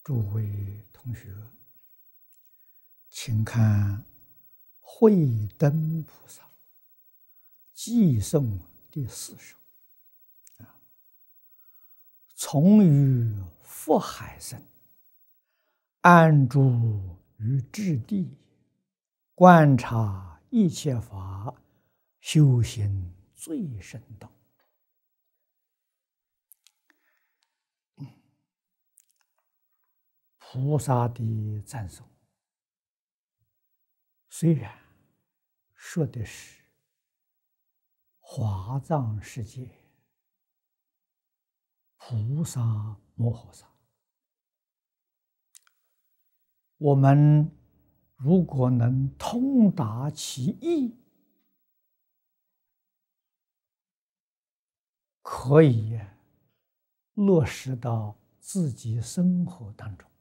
诸位同学，请看慧灯菩萨寄颂第4首。从于福海生，安住于智地，观察一切法，修行最深道。菩萨的赞颂，虽然说的是华藏世界菩萨摩诃萨，我们如果能通达其意，可以落实到自己生活当中，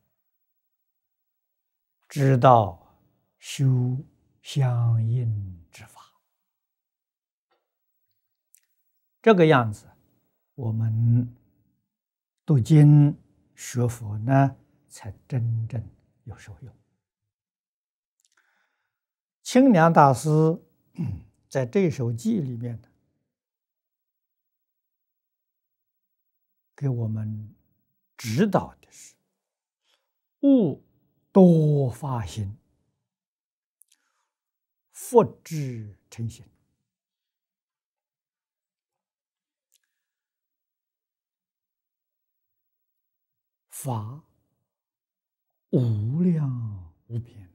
知道修相应之法。这个样子，我们读经学佛呢，才真正有受用。清凉大师在这首偈里面呢，给我们指导的是勿多发心，佛智成心。法无量无边，